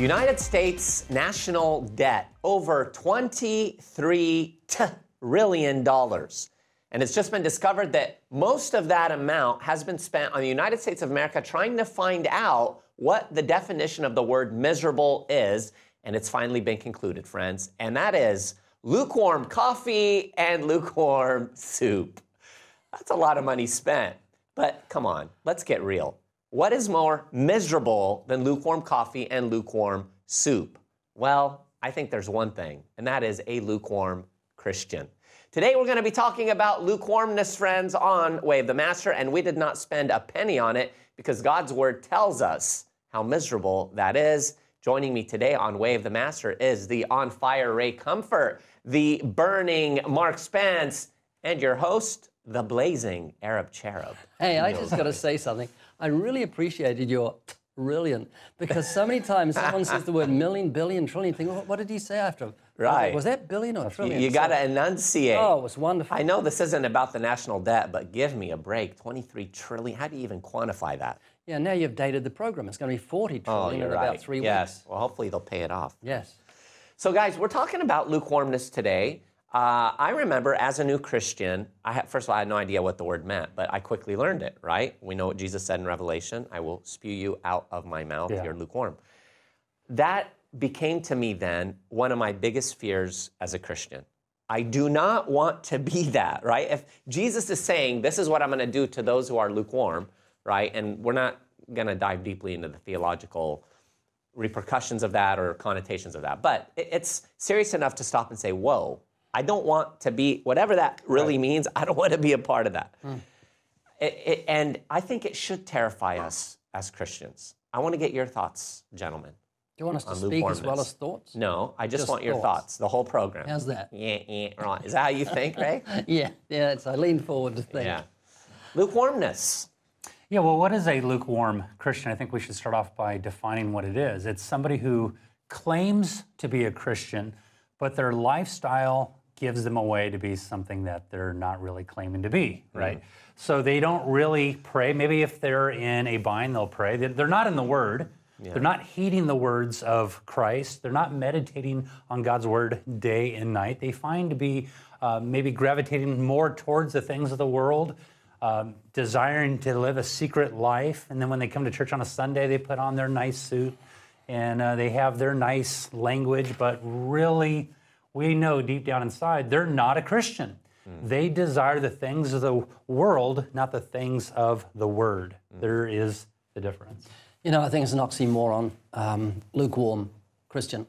United States national debt, over $23 trillion. And it's just been discovered that most of that amount has been spent on the United States of America trying to find out what the definition of the word miserable is. And it's finally been concluded, friends. And that is lukewarm coffee and lukewarm soup. That's a lot of money spent. But come on, let's get real. What is more miserable than lukewarm coffee and lukewarm soup? Well, I think there's one thing, and that is a lukewarm Christian. Today we're going to be talking about lukewarmness, friends, on Way of the Master, and we did not spend a penny on it because God's Word tells us how miserable that is. Joining me today on Way of the Master is the on fire Ray Comfort, the burning Mark Spence, and your host, the blazing Arab Cherub. Hey, I just got to say something. I really appreciated your brilliant, because so many times someone says the word million, billion, trillion, think, what did he say after? Right. Was that billion or trillion? You got to enunciate. Oh, it was wonderful. I know this isn't about the national debt, but give me a break. 23 trillion, how do you even quantify that? Yeah, now you've dated the program. It's going to be 40 trillion in about 3 weeks. Yes, well, hopefully they'll pay it off. Yes. So guys, we're talking about lukewarmness today. I remember as a new Christian, first of all, I had no idea what the word meant, but I quickly learned it, right? We know what Jesus said in Revelation, I will spew you out of my mouth, You're lukewarm. That became to me then one of my biggest fears as a Christian. I do not want to be that, right? If Jesus is saying, this is what I'm going to do to those who are lukewarm, right? And we're not going to dive deeply into the theological repercussions of that or connotations of that, but it's serious enough to stop and say, whoa, I don't want to be, whatever that really means, I don't want to be a part of that. And I think it should terrify us as Christians. I want to get your thoughts, gentlemen. Do you want us to speak as well as thoughts? No, I just want your thoughts, the whole program. How's that? Yeah, right. Is that how you think, Ray? Yeah, I lean forward to think. Yeah. Lukewarmness. Yeah, well, what is a lukewarm Christian? I think we should start off by defining what it is. It's somebody who claims to be a Christian, but their lifestyle gives them away to be something that they're not really claiming to be, right? So they don't really pray. Maybe if they're in a bind, they'll pray. They're not in the Word. Yeah. They're not heeding the words of Christ. They're not meditating on God's Word day and night. They find to be maybe gravitating more towards the things of the world, desiring to live a secret life. And then when they come to church on a Sunday, they put on their nice suit and they have their nice language, but really, we know deep down inside, they're not a Christian. They desire the things of the world, not the things of the Word. There is the difference. You know, I think it's an oxymoron, lukewarm Christian.